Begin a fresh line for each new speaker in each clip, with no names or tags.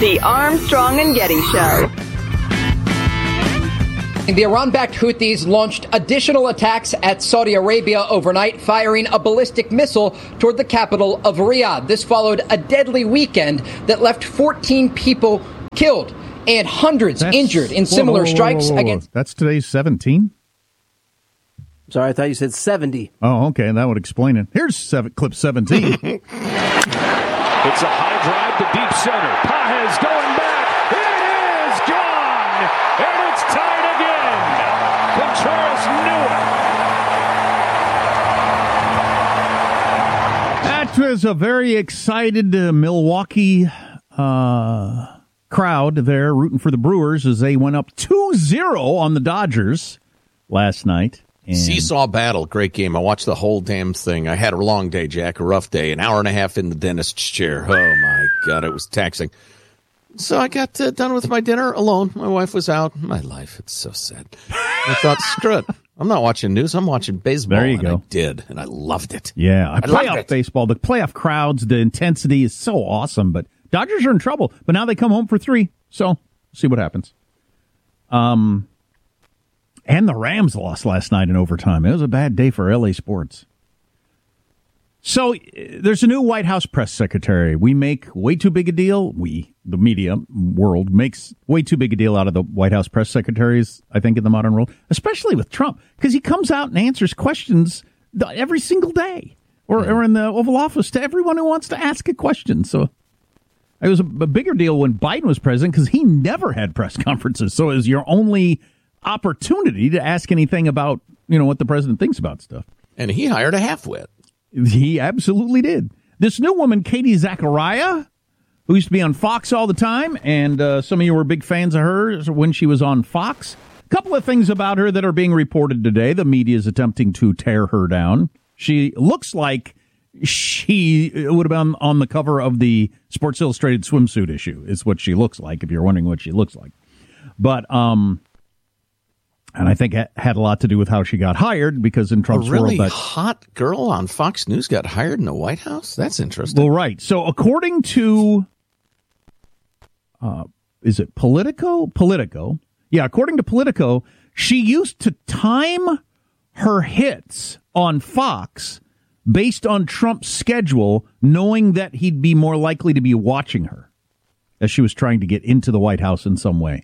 The Armstrong and Getty Show.
The Iran-backed Houthis launched additional attacks at Saudi Arabia overnight, firing a ballistic missile toward the capital of Riyadh. This followed a deadly weekend that left 14 people killed and hundreds injured in similar strikes against...
That's today's 17?
Sorry, I thought you said 70.
Oh, okay, that would explain it. Here's clip 17.
It's a high drive to deep center. Pages going back. It is gone, and it's tied again. Contreras knew it.
That was a very excited Milwaukee crowd there rooting for the Brewers as they went up 2-0 on the Dodgers last night. And
seesaw battle, great game. I watched the whole damn thing. I had a long day, Jack, a rough day, an hour and a half in the dentist's chair. Oh, my God, it was taxing. So I got done with my dinner alone. My wife was out. My life, it's so sad. I thought, screw it. I'm not watching news. I'm watching baseball.
There you go.
I did, and I loved it.
Yeah, playoff baseball, the playoff crowds, the intensity is so awesome. But Dodgers are in trouble. But now they come home for 3. So see what happens. And the Rams lost last night in overtime. It was a bad day for LA sports. So there's a new White House press secretary. We make way too big a deal. The media world, makes way too big a deal out of the White House press secretaries, I think, in the modern world, especially with Trump, because he comes out and answers questions every single day or in the Oval Office to everyone who wants to ask a question. So it was a bigger deal when Biden was president because he never had press conferences. So it was your only opportunity to ask anything about, what the president thinks about stuff.
And he hired a half-wit.
He absolutely did. This new woman, Katie Zachariah, who used to be on Fox all the time, and some of you were big fans of her when she was on Fox. A couple of things about her that are being reported today. The media is attempting to tear her down. She looks like she would have been on the cover of the Sports Illustrated swimsuit issue, is what she looks like, if you're wondering what she looks like. But, and I think it had a lot to do with how she got hired, because in Trump's
world,
a really
hot girl on Fox News got hired in the White House? That's interesting.
Well, right. So according to, is it Politico? Politico. Yeah, according to Politico, she used to time her hits on Fox based on Trump's schedule, knowing that he'd be more likely to be watching her as she was trying to get into the White House in some way.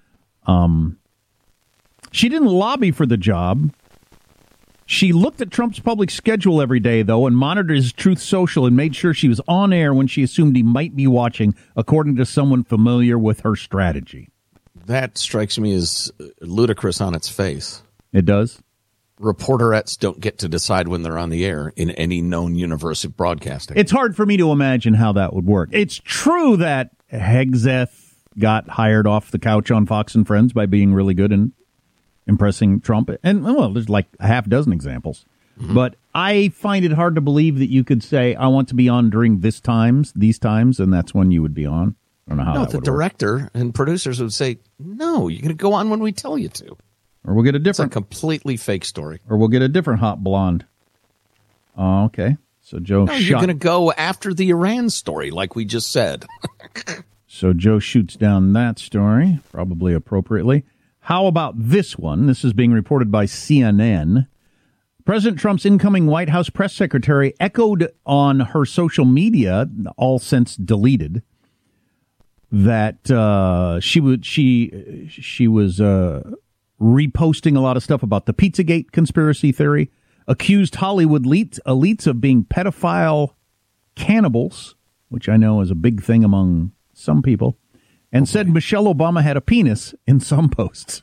She didn't lobby for the job. She looked at Trump's public schedule every day, though, and monitored his Truth Social and made sure she was on air when she assumed he might be watching, according to someone familiar with her strategy.
That strikes me as ludicrous on its face.
It does?
Reporterettes don't get to decide when they're on the air in any known universe of broadcasting.
It's hard for me to imagine how that would work. It's true that Hegseth got hired off the couch on Fox and Friends by being really good and impressing Trump. And, well, there's like a half dozen examples. Mm-hmm. But I find it hard to believe that you could say, I want to be on during these times, and that's when you would be on. I don't know how that would work.
The director and producers would say, no, you're going to go on when we tell you to.
Or we'll get a different...
It's a completely fake story.
Or we'll get a different hot blonde. Oh, okay. So Joe
you're going to go after the Iran story, like we just said.
So Joe shoots down that story, probably appropriately. How about this one? This is being reported by CNN. President Trump's incoming White House press secretary echoed on her social media, all since deleted, that she was reposting a lot of stuff about the Pizzagate conspiracy theory, accused Hollywood elites of being pedophile cannibals, which I know is a big thing among some people, and said Michelle Obama had a penis in some posts.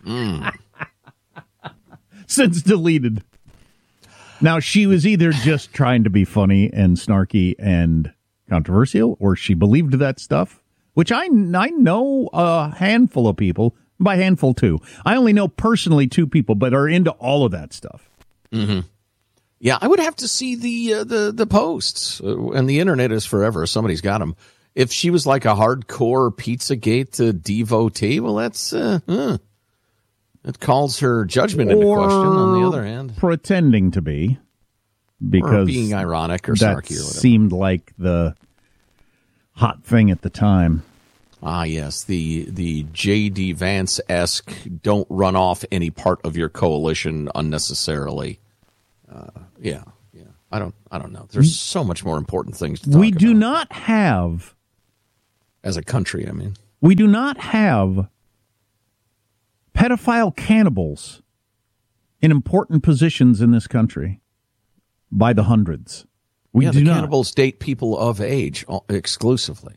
Since deleted. Now, she was either just trying to be funny and snarky and controversial, or she believed that stuff, which I know a handful of people, by handful two. I only know personally 2 people, but are into all of that stuff.
Mm-hmm. Yeah, I would have to see the posts, and the internet is forever. Somebody's got them. If she was like a hardcore Pizzagate devotee, well, that's it calls her judgment into question. On the other hand,
pretending to be, because
or being ironic or snarky or whatever.
Seemed like the hot thing at the time.
Ah, yes, the J.D. Vance-esque don't run off any part of your coalition unnecessarily. Yeah. I don't know. There's so much more important things to talk about.
We do not have,
as a country, I mean.
We do not have pedophile cannibals in important positions in this country by the hundreds. We do
the
not.
Cannibals date people of age exclusively.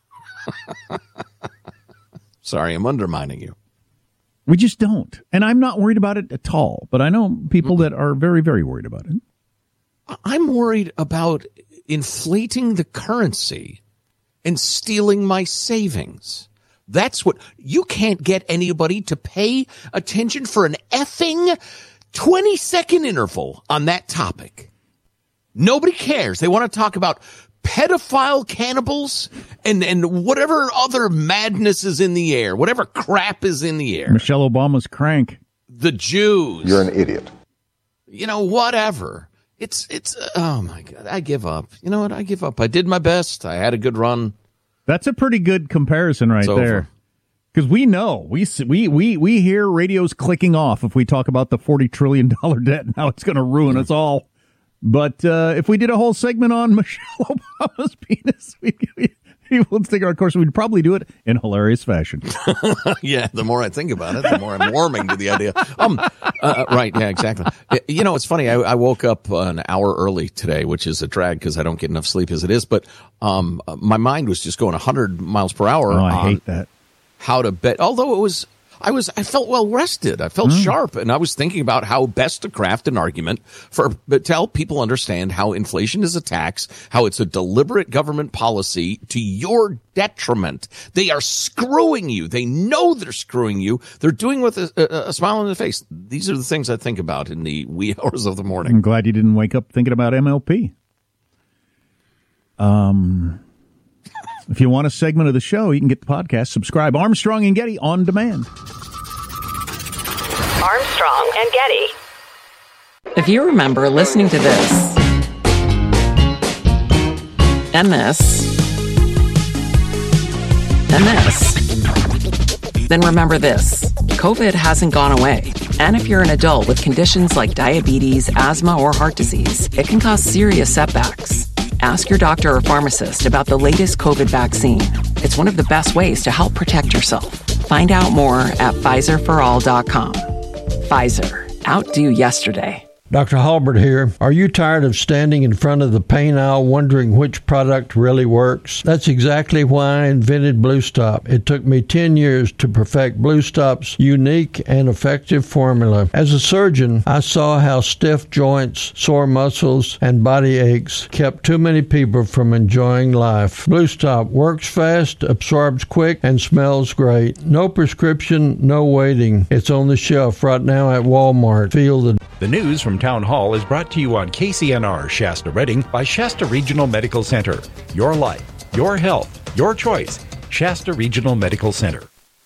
Sorry, I'm undermining you.
We just don't. And I'm not worried about it at all. But I know people that are very, very worried about it.
I'm worried about inflating the currency and stealing my savings. That's what you can't get anybody to pay attention for an effing 20-second interval on that topic. Nobody cares. They want to talk about pedophile cannibals and whatever other madness is in the air, whatever crap is in the air.
Michelle Obama's crank.
The Jews.
You're an idiot.
Whatever. It's oh my God, I give up. You know what? I give up. I did my best. I had a good run.
That's a pretty good comparison right there. Because we know, we hear radios clicking off if we talk about the $40 trillion debt and how it's going to ruin us all. But if we did a whole segment on Michelle Obama's penis, people would think, of course, we'd probably do it in hilarious fashion.
Yeah, the more I think about it, the more I'm warming to the idea. Right, yeah, exactly. It's funny. I woke up an hour early today, which is a drag because I don't get enough sleep as it is. But my mind was just going 100 miles per hour.
Oh, I hate that.
How to bet. Although I felt well rested. I felt sharp, and I was thinking about how best to craft an argument to help people understand how inflation is a tax, how it's a deliberate government policy to your detriment. They are screwing you. They know they're screwing you. They're doing with a smile on their face. These are the things I think about in the wee hours of the morning.
I'm glad you didn't wake up thinking about MLP. If you want a segment of the show, you can get the podcast. Subscribe. Armstrong and Getty on demand.
Armstrong and Getty.
If you remember listening to this and this and this, then remember this. COVID hasn't gone away. And if you're an adult with conditions like diabetes, asthma, or heart disease, it can cause serious setbacks. Ask your doctor or pharmacist about the latest COVID vaccine. It's one of the best ways to help protect yourself. Find out more at PfizerForAll.com. Pfizer. Outdo yesterday.
Dr. Halbert here. Are you tired of standing in front of the paint aisle wondering which product really works? That's exactly why I invented Blue Stop. It took me 10 years to perfect Blue Stop's unique and effective formula. As a surgeon, I saw how stiff joints, sore muscles, and body aches kept too many people from enjoying life. Blue Stop works fast, absorbs quick, and smells great. No prescription, no waiting. It's on the shelf right now at Walmart. Feel the
news from Town Hall is brought to you on KCNR Shasta Redding by Shasta Regional Medical Center. Your life, your health, your choice. Shasta Regional Medical Center.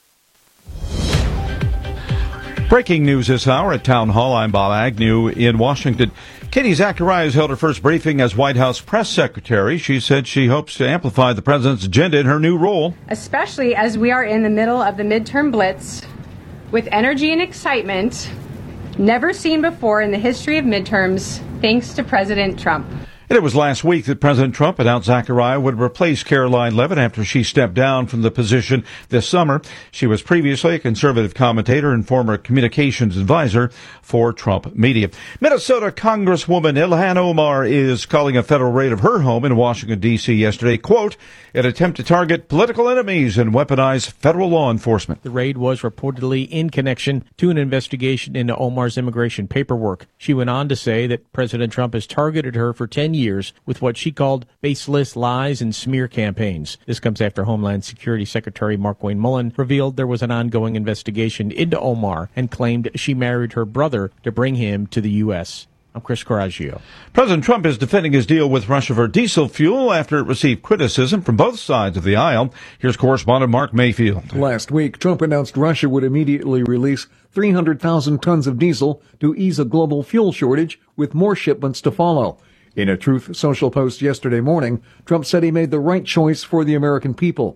Breaking news this hour at Town Hall. I'm Bob Agnew in Washington. Katie Zacharias held her first briefing as White House press secretary. She said she hopes to amplify the president's agenda in her new role.
Especially as we are in the middle of the midterm blitz with energy and excitement never seen before in the history of midterms, thanks to President Trump.
And it was last week that President Trump announced Zachariah would replace Caroline Leavitt after she stepped down from the position this summer. She was previously a conservative commentator and former communications advisor for Trump media. Minnesota Congresswoman Ilhan Omar is calling a federal raid of her home in Washington, D.C. yesterday, quote, an attempt to target political enemies and weaponize federal law enforcement.
The raid was reportedly in connection to an investigation into Omar's immigration paperwork. She went on to say that President Trump has targeted her for 10 years with what she called baseless lies and smear campaigns. This comes after Homeland Security Secretary Markwayne Mullin revealed there was an ongoing investigation into Omar and claimed she married her brother to bring him to the U.S. I'm Chris Coraggio.
President Trump is defending his deal with Russia for diesel fuel after it received criticism from both sides of the aisle. Here's correspondent Mark Mayfield.
Last week, Trump announced Russia would immediately release 300,000 tons of diesel to ease a global fuel shortage, with more shipments to follow. In a Truth Social post yesterday morning, Trump said he made the right choice for the American people.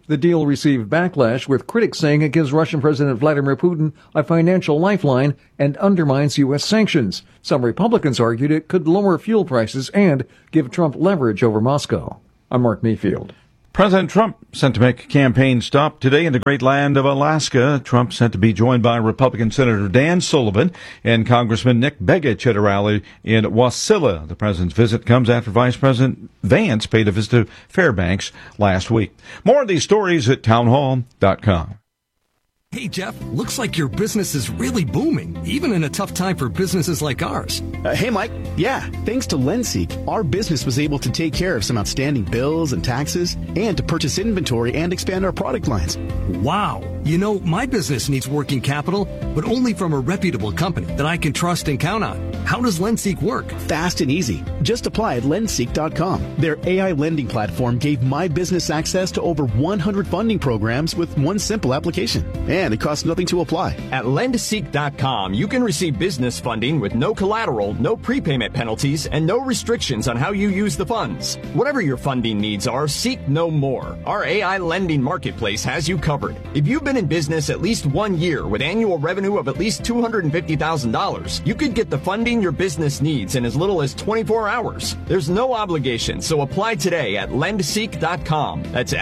The deal received backlash, with critics saying it gives Russian President Vladimir Putin a financial lifeline and undermines U.S. sanctions. Some Republicans argued it could lower fuel prices and give Trump leverage over Moscow. I'm Mark Mayfield.
President Trump sent to make a campaign stop today in the great land of Alaska. Trump sent to be joined by Republican Senator Dan Sullivan and Congressman Nick Begich at a rally in Wasilla. The president's visit comes after Vice President Vance paid a visit to Fairbanks last week. More of these stories at townhall.com.
Hey, Jeff, looks like your business is really booming, even in a tough time for businesses like ours.
Hey, Mike. Yeah, thanks to LendSeek, our business was able to take care of some outstanding bills and taxes and to purchase inventory and expand our product lines.
Wow. You know, my business needs working capital, but only from a reputable company that I can trust and count on. How does LendSeek work?
Fast and easy. Just apply at LendSeek.com. Their AI lending platform gave my business access to over 100 funding programs with one simple application. And it costs nothing to apply.
At LendSeek.com, you can receive business funding with no collateral, no prepayment penalties, and no restrictions on how you use the funds. Whatever your funding needs are, seek no more. Our AI lending marketplace has you covered. If you've been in business at least 1 year with annual revenue of at least $250,000, you could get the funding your business needs in as little as 24 hours. There's no obligation, so apply today at LendSeek.com. That's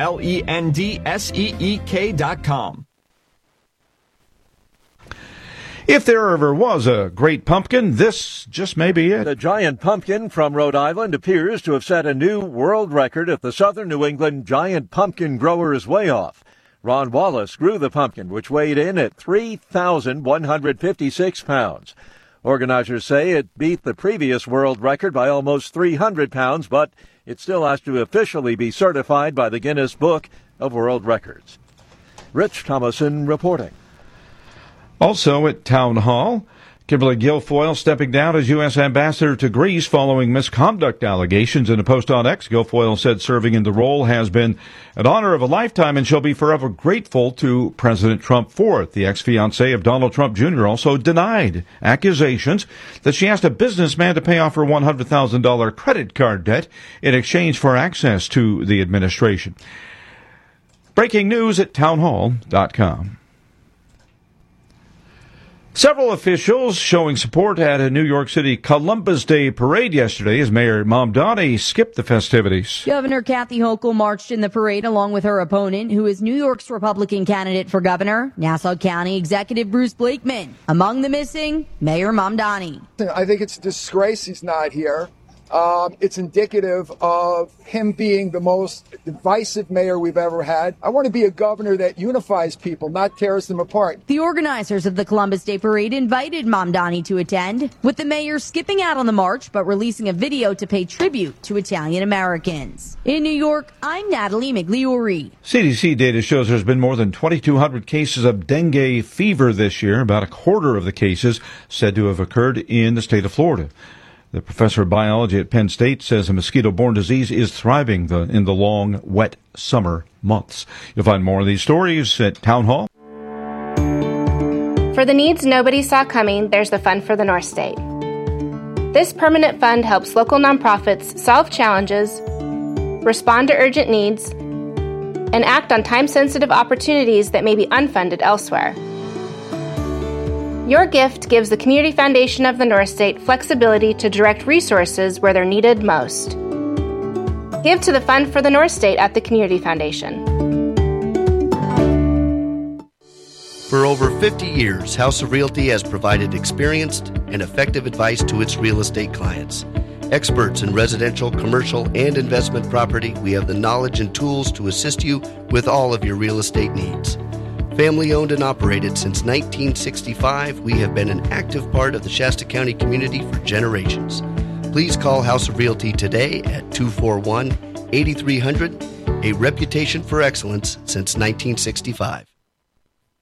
LendSeek.com.
If there ever was a great pumpkin, this just may be it.
The giant pumpkin from Rhode Island appears to have set a new world record if the southern New England giant pumpkin grower is way off. Ron Wallace grew the pumpkin, which weighed in at 3,156 pounds. Organizers say it beat the previous world record by almost 300 pounds, but it still has to officially be certified by the Guinness Book of World Records. Rich Thomason reporting.
Also at Town Hall, Kimberly Guilfoyle stepping down as U.S. ambassador to Greece following misconduct allegations. In a post on X, Guilfoyle said serving in the role has been an honor of a lifetime and she'll be forever grateful to President Trump for it. The ex-fiancée of Donald Trump Jr. also denied accusations that she asked a businessman to pay off her $100,000 credit card debt in exchange for access to the administration. Breaking news at townhall.com. Several officials showing support at a New York City Columbus Day parade yesterday as Mayor Mamdani skipped the festivities.
Governor Kathy Hochul marched in the parade along with her opponent, who is New York's Republican candidate for governor, Nassau County Executive Bruce Blakeman. Among the missing, Mayor Mamdani.
I think it's a disgrace he's not here. It's indicative of him being the most divisive mayor we've ever had. I want to be a governor that unifies people, not tears them apart.
The organizers of the Columbus Day Parade invited Mamdani to attend, with the mayor skipping out on the march but releasing a video to pay tribute to Italian Americans. In New York, I'm Natalie Migliori.
CDC data shows there's been more than 2,200 cases of dengue fever this year, about a quarter of the cases said to have occurred in the state of Florida. The professor of biology at Penn State says a mosquito-borne disease is thriving in the long, wet summer months. You'll find more of these stories at Town Hall.
For the needs nobody saw coming, there's the Fund for the North State. This permanent fund helps local nonprofits solve challenges, respond to urgent needs, and act on time-sensitive opportunities that may be unfunded elsewhere. Your gift gives the Community Foundation of the North State flexibility to direct resources where they're needed most. Give to the Fund for the North State at the Community Foundation.
For over 50 years, House of Realty has provided experienced and effective advice to its real estate clients. Experts in residential, commercial, and investment property, we have the knowledge and tools to assist you with all of your real estate needs. Family owned and operated since 1965, we have been an active part of the Shasta County community for generations. Please call House of Realty today at 241-8300, a reputation for excellence since 1965.